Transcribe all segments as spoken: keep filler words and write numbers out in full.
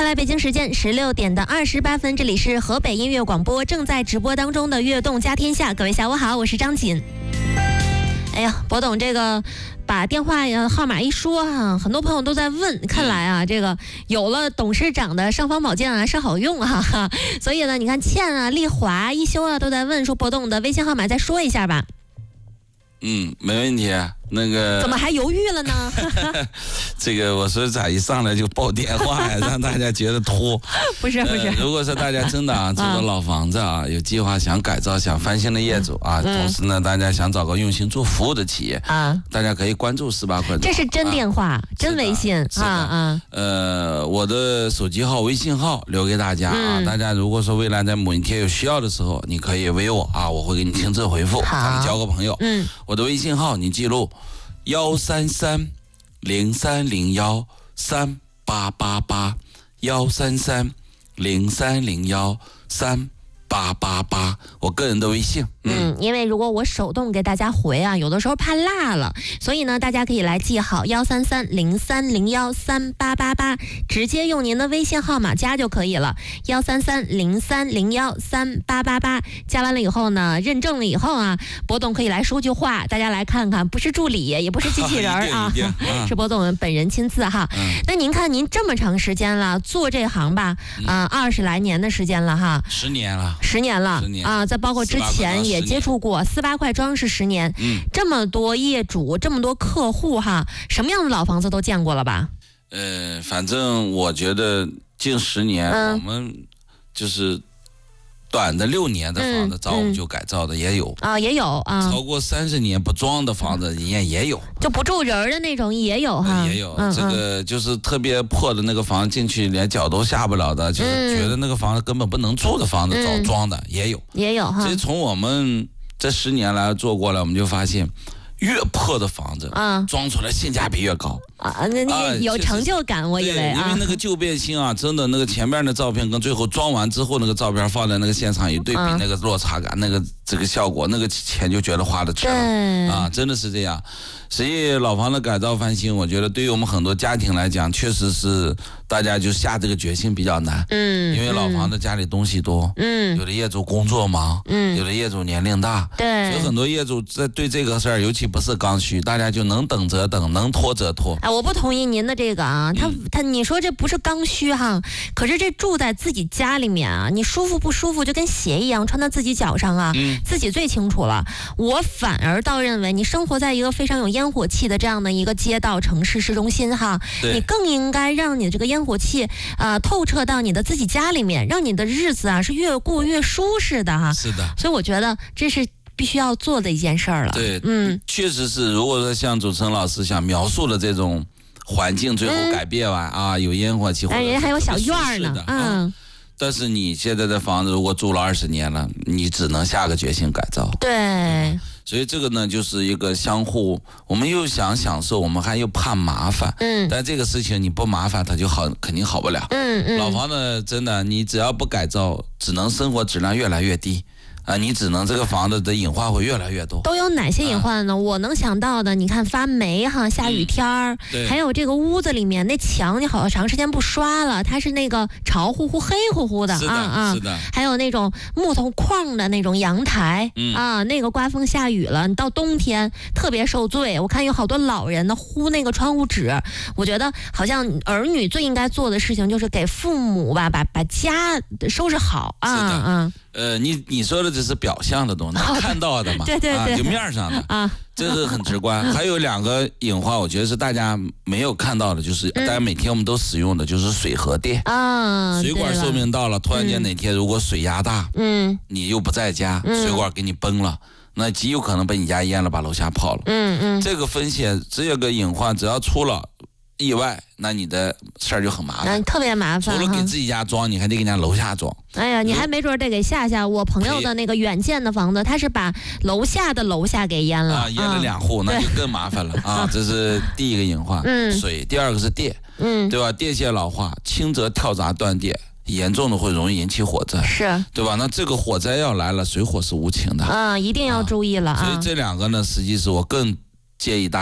在北京时间十六点的二十八分，这里是河北音乐广播正在直播当中的悦动家天下。各位下午好，我是张锦。哎呀，博董这个把电话号码一说啊，很多朋友都在问，看来啊，这个有了董事长的尚方宝剑啊是好用啊，哈，所以呢，你看倩啊、丽华、一休啊都在问说博董的微信号码再说一下吧。 嗯，没问题。那个怎么还犹豫了呢？ 这个我说咋一上来就报电话呀，让大家觉得拖。 不是不是、 呃，如果说大家真的啊住个老房子啊，有计划想改造、想翻新的业主啊，嗯、同时呢大家想找个用心做服务的企业啊，大家可以关注十八块。 这是真电话、啊、真微信啊啊。 呃，我的手机号、微信号留给大家啊，嗯、大家如果说未来在某一天有需要的时候，你可以微我啊，我会给你亲自回复，咱们交个朋友。嗯，我的微信号你记录。幺三三零三零幺三八八八，幺三三零三零幺三八八八，我个人的微信。 嗯，因为如果我手动给大家回啊，有的时候怕落了，所以呢，大家可以来记好幺三三零三零幺三八八八，直接用您的微信号码加就可以了。幺三三零三零幺三八八八，加完了以后呢，认证了以后啊，博董可以来说句话，大家来看看，不是助理，也不是机器人啊，啊是博董本人亲自哈。嗯、那您看，您这么长时间了，做这行吧，啊、呃，二十来年的时间了哈， 十年了， 十年了， 十年啊，再包括之前也接触过四八块装是十年，嗯，这么多业主，这么多客户哈，什么样的老房子都见过了吧？ 呃，反正我觉得近十年、嗯、我们就是短的六年的房子，早我们就改造的也有、 嗯嗯、啊，也有啊， 超过三十年不装的房子也也有， 就不住人的那种也有哈， 也有、嗯、这个就是特别破的那个房子进去连脚都下不了的，就是觉得那个房子根本不能住的房子，早装的、嗯、也有， 也有哈。 所以从我们这十年来做过来，我们就发现。越破的房子，啊，装出来性价比越高啊！那你有成就感，啊、我以为啊， 因为那个旧变新啊，真的那个前面的照片跟最后装完之后那个照片放在那个现场一对比，啊、那个落差感，那个这个效果，那个钱就觉得花的值了啊！真的是这样。所以老房子改造翻新，我觉得对于我们很多家庭来讲，确实是大家就下这个决心比较难。嗯，因为老房子家里东西多，嗯，有的业主工作忙，嗯，有的业主年龄大，对，所以很多业主在对这个事儿，尤其不是刚需，大家就能等则等，能拖则拖。 哎，我不同意您的这个啊，他、嗯、他你说这不是刚需哈，可是这住在自己家里面啊，你舒服不舒服就跟鞋一样穿到自己脚上啊，嗯、自己最清楚了。我反而倒认为，你生活在一个非常有烟火气的这样的一个街道城市市中心哈，你更应该让你这个烟火气啊、呃、透彻到你的自己家里面，让你的日子啊是越过越舒适的哈。 是的， 所以我觉得这是必须要做的一件事儿了。 对，嗯，确实是。如果说像主持人老师想描述的这种环境，最后改变完、嗯、啊，有烟火气， 哎，人家还有小院呢，嗯。 啊但是你现在的房子如果住了二十年了，你只能下个决心改造。 对， 对，所以这个呢就是一个相互，我们又想享受，我们还又怕麻烦。嗯，但这个事情你不麻烦，它就好，肯定好不了。嗯嗯，老房子真的，你只要不改造，只能生活质量越来越低。啊，你只能这个房子的隐患会越来越多。 都有哪些隐患呢？啊、我能想到的，你看发霉哈，下雨天儿、嗯，还有这个屋子里面那墙，你好长时间不刷了，它是那个潮乎乎、黑乎乎的， 是的啊啊， 是的。 还有那种木头框的那种阳台、嗯、啊，那个刮风下雨了，你到冬天特别受罪。我看有好多老人呢糊那个窗户纸，我觉得好像儿女最应该做的事情就是给父母吧，把把家收拾好啊啊。 呃，你你说的只是表象的东西，能看到的嘛？ 对对对， 啊、就面上的啊，这是很直观。还有两个隐患，我觉得是大家没有看到的，就是大家每天我们都使用的，就是水和电啊。水管寿命到了，突然间哪天如果水压大，嗯，你又不在家，水管给你崩了。那极有可能被你家淹了，把楼下泡了。嗯嗯，这个风险只有个隐患，只要出了意外，那你的事儿就很麻烦， 嗯，特别麻烦。 除了给自己家装，你还得给人家楼下装。 哎呀，你还没准得给下下。我朋友的那个远建的房子，他是把楼下的楼下给淹了， 啊，淹了两户，那就更麻烦了啊！这是第一个隐患，嗯，水。第二个是电，嗯，对吧？电线老化，轻则跳闸断电，严重的会容易引起火灾， 是对吧？那这个火灾要来了，水火是无情的， 啊，一定要注意了啊！ 所以这两个呢，实际是我更建议大家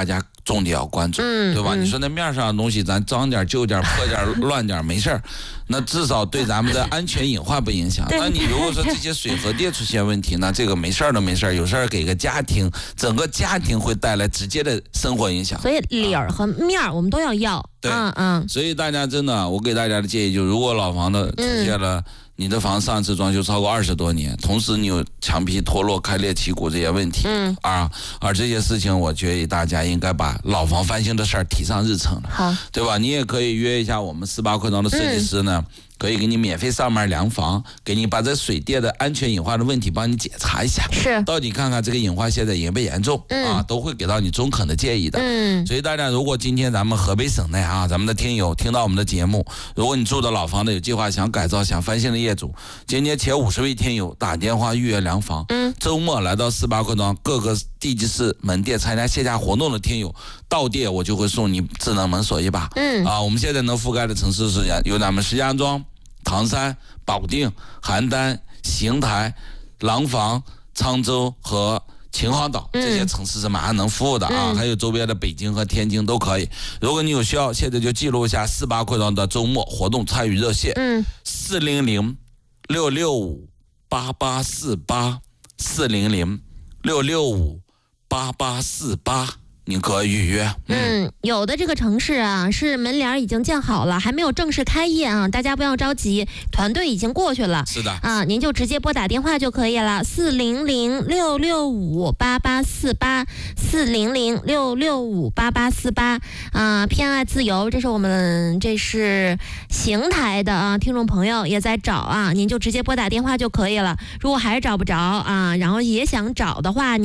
重点要关注， 嗯、 对吧？ 嗯、 你说那面上的东西咱脏点、旧点、破点、乱点没事儿，那至少对咱们的安全隐患不影响。那你如果说这些水和电出现问题，那这个没事儿都没事儿，有事儿给个家庭，整个家庭会带来直接的生活影响。 所以理儿和面儿我们都要要。 对， 嗯嗯。 所以大家真的，我给大家的建议就是，如果老房子出现了。嗯你的房上次装修超过二十多年，同时你有墙皮脱落、开裂、起骨这些问题，嗯啊，而这些事情，我觉得大家应该把老房翻新的事儿提上日程了， 好， 对吧？你也可以约一下我们四八扩张的设计师呢。嗯可以给你免费上门量房，给你把这水电的安全隐患的问题帮你检查一下， 是到底看看这个隐患现在严不严重、嗯、啊，都会给到你中肯的建议的。嗯，所以大家如果今天咱们河北省内啊，咱们的听友听到我们的节目，如果你住的老房子有计划想改造、想翻新的业主，今天前五十位听友打电话预约量房，嗯，周末来到四八扩张各个地级市门店参加线下活动的听友，到店我就会送你智能门锁一把。嗯，啊，我们现在能覆盖的城市是有咱们石家庄、唐山、保定、邯郸、邢台、廊坊、沧州和秦皇岛这些城市是马上能服务的啊、嗯，还有周边的北京和天津都可以。如果你有需要，现在就记录一下四八扩张的周末活动参与热线，嗯，四零零六六五八八四八，四零零六六五八八四八。你可以预约。 嗯, 嗯，有的这个城市啊，是门帘已经建好了，还没有正式开业啊，大家不要着急，团队已经过去了。 是的啊，您就直接拨打电话就可以了，四零零六六五八八四八，四零零六六五八八四八啊，偏爱自由，这是我们这是邢台的啊，听众朋友也在找啊，您就直接拨打电话就可以了。如果还是找不着啊，然后也想找的话。